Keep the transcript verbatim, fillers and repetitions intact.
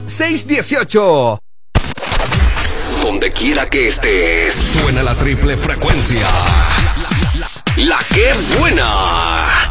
seis uno ocho. Donde quiera que estés, Suena la triple frecuencia.